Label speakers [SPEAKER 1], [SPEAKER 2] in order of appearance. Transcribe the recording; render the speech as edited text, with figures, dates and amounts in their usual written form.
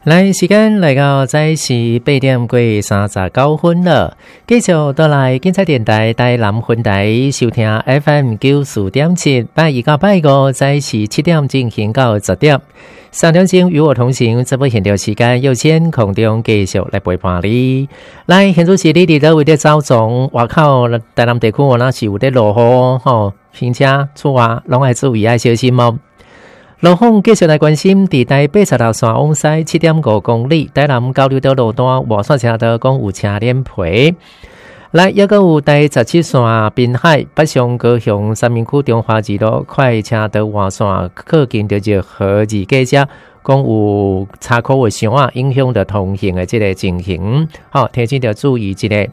[SPEAKER 1] 来，时间来到早时8点过39分了，继续倒来警察电台台南分台收听 FM 94.7，拜一到拜五早时7点进行到10点。3点钟与我同行，这部现场时间又先空中继续来陪伴你。来，现在是你伫倒位的走总外口台南地区，那是有在落雨吼，行车出外拢爱注意爱小心哦。路况继续来关心，伫台北86线往西7.5公里，台南交流道路段外线车道讲有车连皮。来，还佫有台17线滨海北上高雄三民区中华二路快车道外线靠近着热河二街遮，讲有车库的箱影响着通行的这个情形，好，提醒着注意一下。